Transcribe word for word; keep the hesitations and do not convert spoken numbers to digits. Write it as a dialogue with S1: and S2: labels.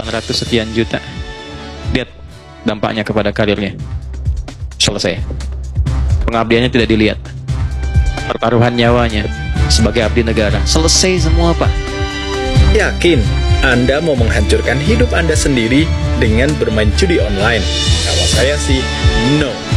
S1: ratus sekian juta. Lihat dampaknya kepada karirnya. Selesai. Pengabdiannya tidak dilihat. Pertaruhan nyawanya sebagai abdi negara. Selesai semua, Pak.
S2: Yakin Anda mau menghancurkan hidup Anda sendiri dengan bermain judi online? Kalau saya sih, no.